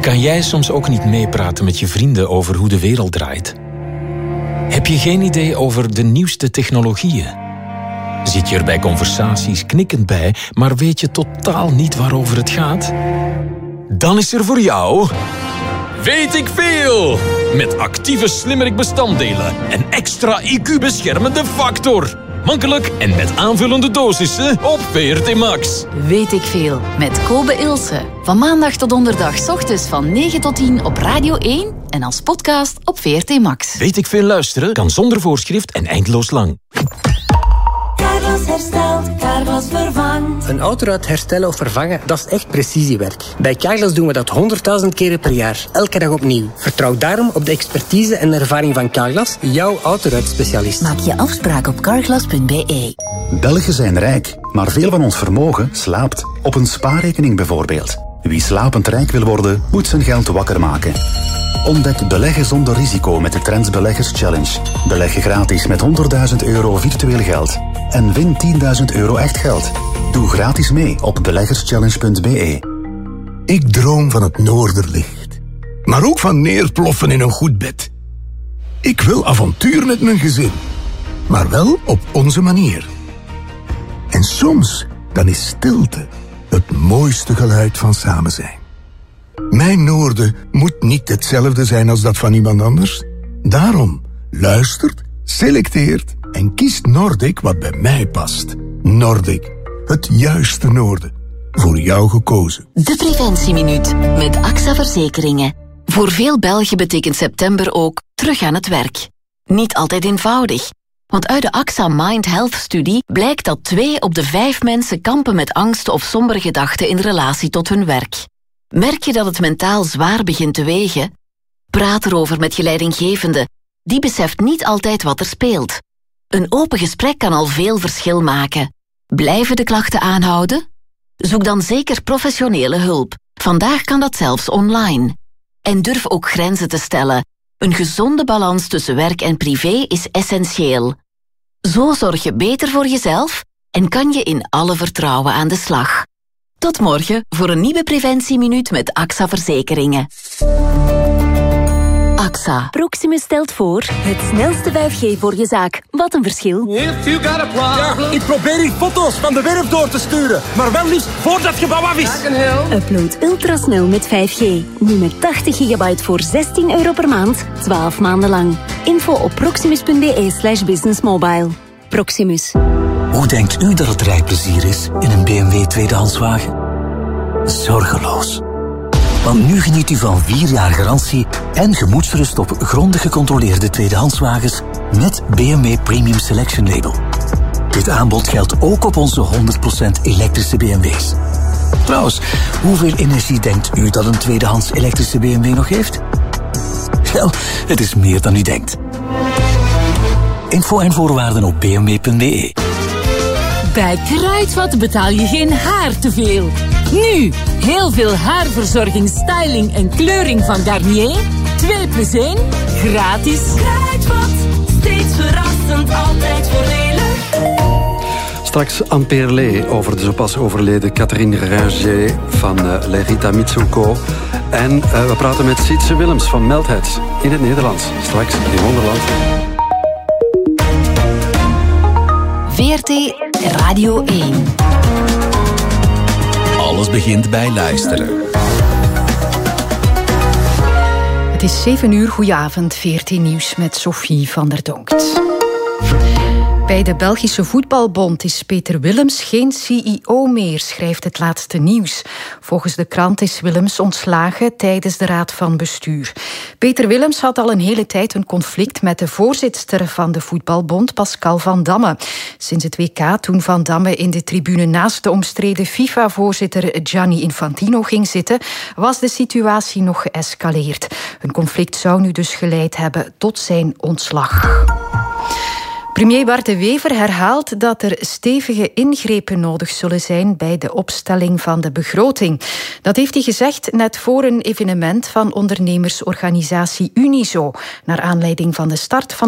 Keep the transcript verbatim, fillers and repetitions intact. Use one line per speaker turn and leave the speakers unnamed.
Kan jij soms ook niet meepraten met je vrienden over hoe de wereld draait? Heb je geen idee over de nieuwste technologieën? Zit je er bij conversaties knikkend bij, maar weet je totaal niet waarover het gaat? Dan is er voor jou... Weet ik veel! Met actieve slimmerik-bestanddelen en extra I Q-beschermende factor. Makkelijk en met aanvullende dosissen op V R T Max.
Weet ik veel, met Kobe Ilse. Van maandag tot donderdag 's ochtends van negen tot tien op Radio één en als podcast op V R T Max.
Weet ik veel luisteren kan zonder voorschrift en eindeloos lang.
Carglass herstelt, Carglass vervangt.
Een autoruit herstellen of vervangen, dat is echt precisiewerk. Bij Carglass doen we dat honderdduizend keren per jaar, elke dag opnieuw. Vertrouw daarom op de expertise en ervaring van Carglass, jouw autoruitspecialist.
Maak je afspraak op carglass punt b e.
Belgen zijn rijk, maar veel van ons vermogen slaapt. Op een spaarrekening bijvoorbeeld. Wie slapend rijk wil worden, moet zijn geld wakker maken. Ontdek beleggen zonder risico met de Trends Beleggers Challenge. Beleggen gratis met honderdduizend euro virtueel geld. En win tienduizend euro echt geld. Doe gratis mee op beleggerschallenge punt b e.
Ik droom van het noorderlicht. Maar ook van neerploffen in een goed bed. Ik wil avontuur met mijn gezin. Maar wel op onze manier. En soms, dan is stilte het mooiste geluid van samen zijn. Mijn noorden moet niet hetzelfde zijn als dat van iemand anders. Daarom luistert, selecteert en kiest Nordic wat bij mij past. Nordic, het juiste noorden. Voor jou gekozen.
De Preventieminuut met A X A Verzekeringen. Voor veel Belgen betekent september ook terug aan het werk. Niet altijd eenvoudig. Want uit de A X A Mind Health-studie blijkt dat twee op de vijf mensen kampen met angst of sombere gedachten in relatie tot hun werk. Merk je dat het mentaal zwaar begint te wegen? Praat erover met je leidinggevende. Die beseft niet altijd wat er speelt. Een open gesprek kan al veel verschil maken. Blijven de klachten aanhouden? Zoek dan zeker professionele hulp. Vandaag kan dat zelfs online. En durf ook grenzen te stellen. Een gezonde balans tussen werk en privé is essentieel. Zo zorg je beter voor jezelf en kan je in alle vertrouwen aan de slag. Tot morgen voor een nieuwe Preventieminuut met A X A Verzekeringen. A X A.
Proximus stelt voor het snelste vijf G voor je zaak. Wat een verschil.
If you got a problem. Ja, ik probeer hier foto's van de werf door te sturen. Maar wel liefst voor dat gebouw af is.
Upload ultrasnel met vijf G. Nu met tachtig gigabyte voor zestien euro per maand. twaalf maanden lang. Info op proximus punt b e slash businessmobile. Proximus.
Hoe denkt u dat het rijplezier is in een B M W tweedehandswagen? Zorgeloos. Want nu geniet u van vier jaar garantie en gemoedsrust op grondig gecontroleerde tweedehandswagens met B M W Premium Selection Label. Dit aanbod geldt ook op onze honderd procent elektrische B M W's. Trouwens, hoeveel energie denkt u dat een tweedehands elektrische B M W nog heeft? Wel, het is meer dan u denkt. Info en voorwaarden op b m w punt b e.
Bij Kruidvat betaal je geen haar te veel. Nu, heel veel haarverzorging, styling en kleuring van Garnier. twee plus één, gratis.
Kruidvat, steeds verrassend, altijd voordelig.
Straks Anne Perlé over de zo pas overleden Catherine Ringer van uh, Lerita Mitsuko. En uh, we praten met Sietse Willems van Meldheads in het Nederlands. Straks in Wonderland.
V R T Radio één.
Alles begint bij luisteren.
Het is zeven uur, goedenavond, V R T Nieuws met Sophie van der Donkt. Bij de Belgische Voetbalbond is Peter Willems geen C E O meer, schrijft het laatste nieuws. Volgens de krant is Willems ontslagen tijdens de raad van bestuur. Peter Willems had al een hele tijd een conflict met de voorzitster van de Voetbalbond, Pascal Van Damme. Sinds het W K, toen Van Damme in de tribune naast de omstreden FIFA-voorzitter Gianni Infantino ging zitten, was de situatie nog geëscaleerd. Een conflict zou nu dus geleid hebben tot zijn ontslag. Premier Bart De Wever herhaalt dat er stevige ingrepen nodig zullen zijn bij de opstelling van de begroting. Dat heeft hij gezegd net voor een evenement van ondernemersorganisatie Unizo, naar aanleiding van de start van